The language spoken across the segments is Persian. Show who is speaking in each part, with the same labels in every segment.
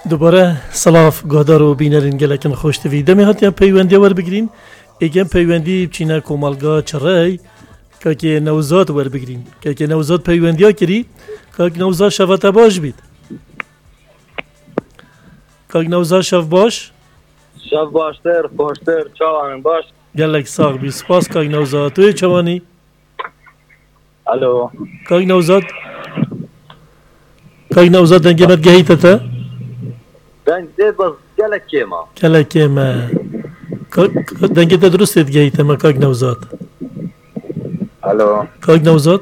Speaker 1: دوباره سلاف گادار و بینرین گلکن خوش دوید دمی هاتیم پیوندی ور بگیرین ایگم پیوندی بچینه کومالگا چرای که نوزاد ور بگیرین که نوزاد پیوندی ها کری که نوزاد شفت باش بید که نوزاد شف باش
Speaker 2: شف باشتر خوشتر چاوان باش
Speaker 1: گلک ساق بی سپاس که نوزاد توی چوانی
Speaker 2: الو
Speaker 1: که نوزاد دنگمت گهیت تا
Speaker 2: دنگ دید بس گلک کیما
Speaker 1: ما دنگت درست گهیت ما که نوزاد
Speaker 2: الو
Speaker 1: که نوزاد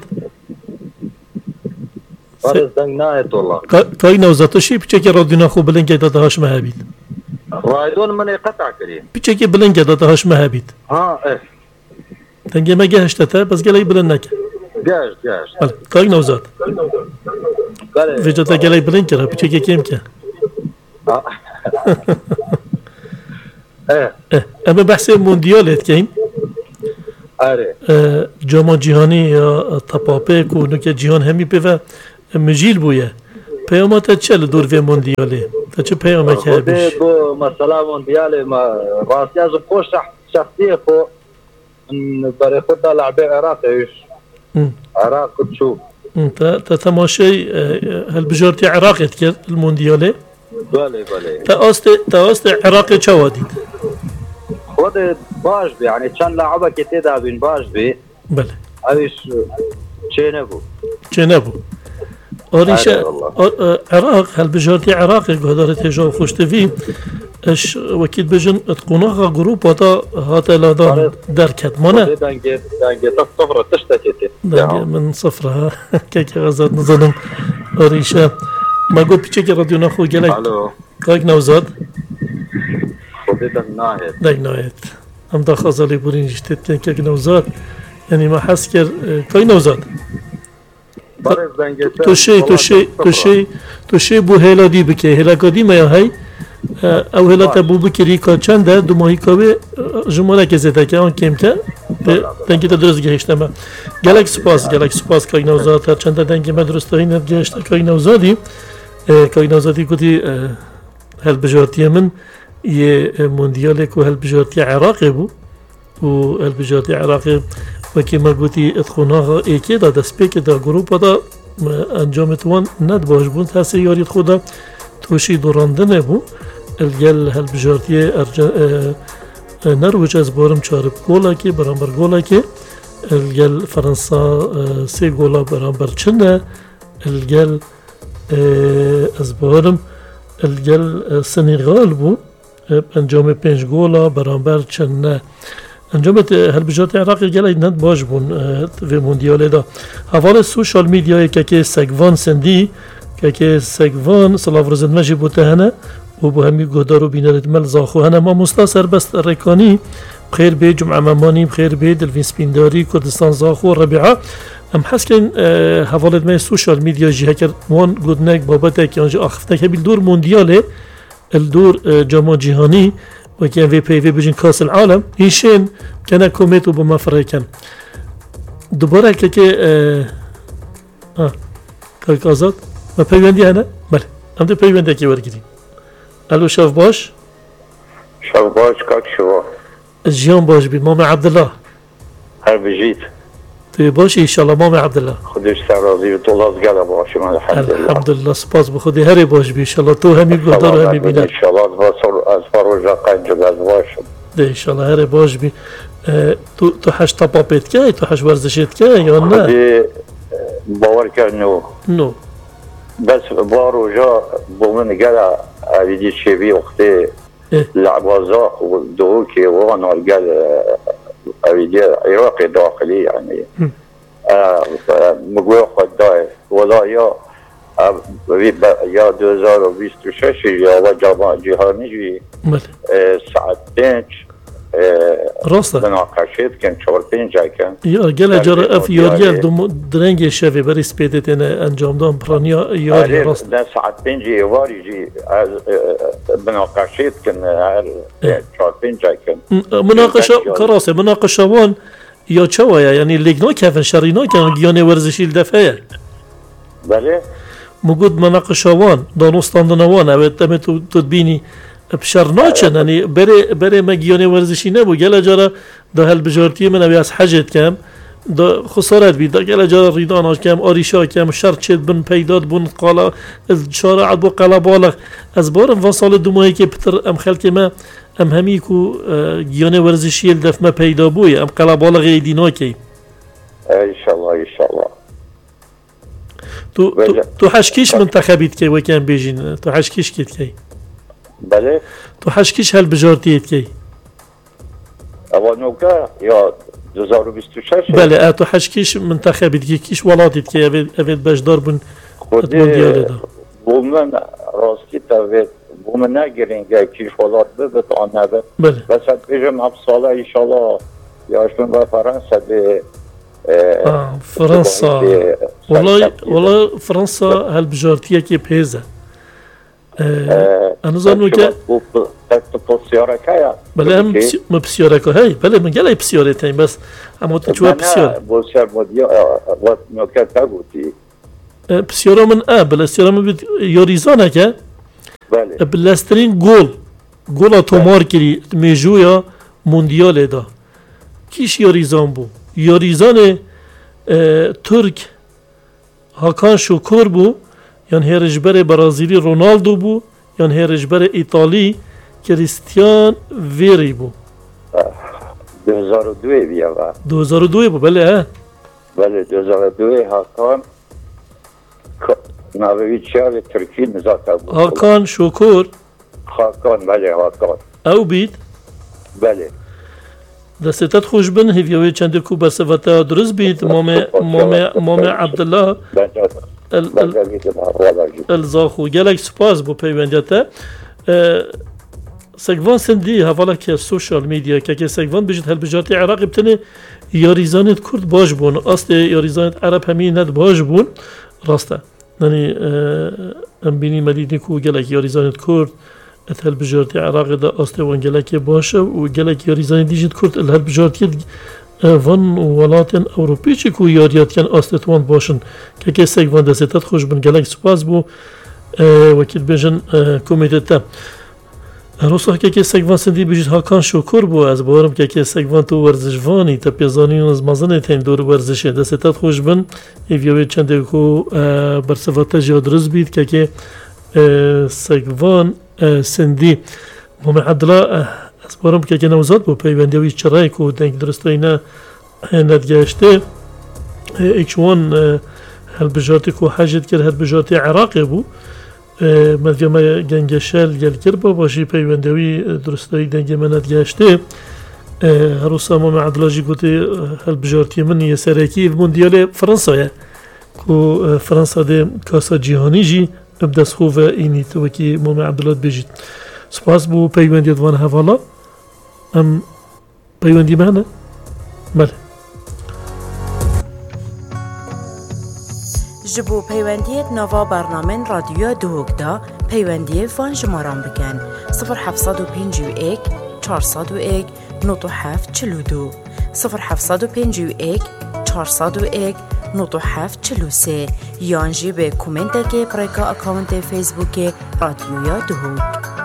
Speaker 2: فرز دنگ نایت والله
Speaker 1: که نوزاد تو شی پیچه که رادیونا خوب بلنگ که داده هاش مهبید
Speaker 2: رایدون من قطع کریم
Speaker 1: پیچه که بلنگ که داده هاش مهبید
Speaker 2: ها اه
Speaker 1: دنگه ما گهشته تا بس گلای بلند نکه
Speaker 2: گاش
Speaker 1: بله که نوزاد
Speaker 2: بله
Speaker 1: وجدت گلای بلند کرده پیچه که کم که اما بحث موندیالت که این
Speaker 2: آره
Speaker 1: جام جهانی یا تپاپک و نوک جهان همی به مجیل بویه پیامات چل دور و موندیاله تا چه پیامه که بیش
Speaker 2: بو مثلا موندیال ما راستی از خوش شخصیه خو برای خود لعبه عراقیش عراق تشوف
Speaker 1: تا تماشای هل بجارتی عراقت کرد الموندیاله
Speaker 2: بله
Speaker 1: تا است عراق چه وادید
Speaker 2: خود باش بی یعنی چند لعبه که تیدا بین باش بی
Speaker 1: بله
Speaker 2: اویش
Speaker 1: چه نبو آریشه عراق هل بجارتی عراق گهدارت هجا خوشتوی اش وكيل بجن تقوناها جروب وطا هاتا لا دركت مانا
Speaker 2: دنگه تا صفرة تشتكي
Speaker 1: من صفرها كيك غزات نظلم أريشة ما قلت بيشك راديو ناخو جلك كاك نوزاد
Speaker 2: خودي دنگ
Speaker 1: ناهد هم دا خازالي بورين جشتت كان كاك نوزاد يعني ما حسكر كاك نوزاد توشي بو هلا دي بكي هلا قدي ما يهي او هلا تبو بكري کا چنده دو ماهی کاوه جمعه که زده که آن کم که دنگی تا درست گهشته ما گلک سپاس که نوزاد هر چنده دنگی ما درست هایی ند گهشته که نوزادی کدی هل بجارتی من یه موندیاله که هل بجارتی عراقی بو و هل بجارتی عراقی وکی ما گوتی اتخوناها ایکی دا دسپیک دا گروپا دا انجامتوان ند باش بون تحصیل یارید خودا توشی دوراندنه بو الگل هل بجارتیه نرویج از بارم چارب گولا که برانبر گولا که الگل فرانسا 3 گولا برانبر چنه الگل از بارم الگل سنغال بو انجام 5 گولا برانبر چنه انجامت هل بجارتی عراقی گلای ند باش بون و موندیاله دا حوال سوشال میدیای که سگوان سندی که سگوان سلاف روزن مجی بوده هنه و بو همی گودارو بینرد مل زاخو هنه ما مستا بست رکانی بخیر بی جمعه ممانی بخیر بی دلوین سپینداری کردستان زاخو ربیعه ام حس کن حوالت ما سوشال میدیا جی هکر وان گودنک بابته که آنجا آخفته که بیل دور موندیاله الدور جام جهانی و که وی پی وی بجن کاس العالم ایشین کنه کومیتو با مفره کن دوباره که آزاد ما پیوندی هنه؟ بله هم ده پیونده که ورگیریم الو شاف باش
Speaker 3: کاک شوا
Speaker 1: جیان باش بی مام عبدالله
Speaker 3: هر بجید
Speaker 1: توی باشی ایشالله مام عبدالله
Speaker 3: خودش سرازی و طلاز گله باشی من
Speaker 1: الحمدلله سپاس بخودی هری باش بی ایشالله تو همی گردار همی بینه
Speaker 3: ایشالله از فروجا قنجل از باشم
Speaker 1: ده ایشالله هری باش بی تو هش تپاپیت که تو هش ورزشیت که یا نه
Speaker 3: خودی باور کرد
Speaker 1: نو
Speaker 3: بس باروجا بومن قال أريد شيء وقتي العبازاق والدوكي وانا قال أريد عراقي داخلي يعني مقول خداي ولا يا 2026 يا جامعة جهاني ساعة 5
Speaker 1: راسته
Speaker 3: مناقشات كان 4-5 كان
Speaker 1: یا گله جرا اف یاریل درنگ شوی بری سپیدتن انجام دام پرانیا یاری راست
Speaker 3: ده ساعت 5 یواری جی مناقشات كان 4-5 كان
Speaker 1: مناقشه کراسه مناقشه وان یا چویا یعنی لگنا کفن شرینا کن گیان ورزشی دفعه
Speaker 3: بله
Speaker 1: موجود مناقشوان دانستاندنوان اوید تم تو بینی بشر ناچن یعنی بره مگیانه ورزشی نبود گله جارا ده هل بجارتی من اوی از حجت کم دا خسارت بید دا گله جارا ریدان کم آریشا کم شرط چید بن پیداد بن قالا شارع بو قلا بالغ از بارم و سال دو ماهی که پتر ام خلق ما ام همی کو گیانه ورزشی الدف ما پیدا بوی ام قلا بالغ ایدینا کی
Speaker 3: انشالله
Speaker 1: تو حشکیش منتخبیت کی وکم بیجین تو حشکیش کیت کی
Speaker 3: بله
Speaker 1: تو حشکیش هل بجارتیت کی
Speaker 3: اوانوکا یا 2026
Speaker 1: بله تو حشکیش منتخبیت کی کیش ولاتیت کی اوید بجدار بون موندیال دا
Speaker 3: بومن راستی تاوید بومن نگرینگه کیش ولات ببت آنه
Speaker 1: بله
Speaker 3: بس بیجم هب ساله ایشالا یاشون و فرانسه به
Speaker 1: فرنسا والله فرنسا هل بجارتیه که پیزه انا ظنوا که بله هم بسیارکه هی بله من گله بسیارتیم بس اما تو چوه بسیار
Speaker 3: بسیار مدیا وقت نکت نگوتی
Speaker 1: بسیارا من بله بسیارا من بید یاریزانه که
Speaker 3: بله
Speaker 1: بلسترین گول تومار کری میجویا موندیال دا کیش یاریزان بو یاریزان ترک هاکان شوکور بو یان هرجبر برازیلی رونالدو بو یان هرجبر ایتالی کریستیان ویری بو
Speaker 3: 2002 بیا
Speaker 1: 2002 بو بله
Speaker 3: بله 2002 هاکان ناویچیا ترکی نزاکا بو
Speaker 1: هاکان شوکور
Speaker 3: هاکان بله هاکان
Speaker 1: او بید
Speaker 3: بله
Speaker 1: دستت خوش بن هیوی چند کو بسوتا درست بید مام عبدالله الزاخو گلک سپاس بو پیوندیته سگوان سندی حوالا که سوشال میدیا که سگوان بجید هل بجاتی عراق بتنه یاریزانت کرد باش بون اصل یاریزانت عرب همین ند باش بون راسته یعنی ام بینی مدیدی کو گلک یاریزانت کرد هل بجارتی عراق دا اصل وان گلک باشه و گلک یاریزانت دیجید کرد هل بجارتی وان ولاتن اوروپی چی کو یاریات کن اصل توان باشن که سگوان دستت خوش بن گلک سپاس بو وکیل بیجن کمیته روسا که سگوان سندی بجید هاکان شکر بو از بارم که سگوان تو ورزشوانی تا پیزانی از مازن تیم دور ورزشه دستت خوش بن ایوی چند کو برسوات جاد روز بید که سگوان سندی محمد عبدالله از بارم که نوزاد بو پیوندیوی چرای کو دنگ درست اینا ندگشته اکشوان هل بجاتی کو حاجت کرد هل بجاتی عراقی بو مدگم گنگشل گل کرد باشی پیوندوی درستایی دنگ منت گشته هر روز ما عبدالله گوته هل بجارتی من یه سرکی موندیال فرانسا کو فرانسا ده کاسا جهانی جی ابدس خوب اینی تو کی ما عبدالله بجید سپاس بو پیوندی دوان حوالا ام پیوندی معنی بله
Speaker 4: جبو پیوندیت نوا برنامه رادیو دوگدا پیوندی فان شماران بکن 0751 401 9742 0751 401 9743 یانجی به کومنت که پریکا اکاونت فیسبوک رادیو دوگ